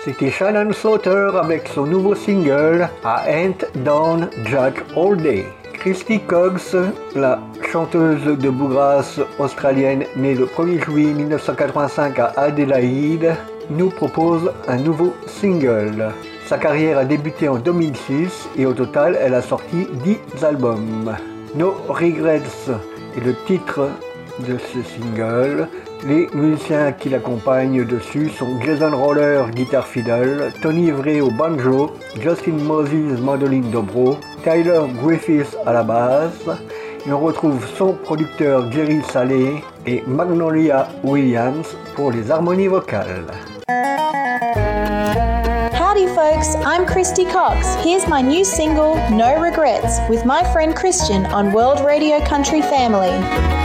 C'était Shannon Slaughter avec son nouveau single I Ain't Done Jack All Day. Christy Cox, la chanteuse de bluegrass australienne née le 1er juillet 1985 à Adélaïde, nous propose un nouveau single. Sa carrière a débuté en 2006 et au total, elle a sorti 10 albums. No Regrets est le titre de ce single. Les musiciens qui l'accompagnent dessus sont Jason Roller, guitare fiddle, Tony Ivray au banjo, Justin Moses, mandoline dobro, Tyler Griffiths à la basse, et on retrouve son producteur Jerry Saleh et Magnolia Williams pour les harmonies vocales. Howdy folks, I'm Christy Cox. Here's my new single, No Regrets, with my friend Christian on World Radio Country Family.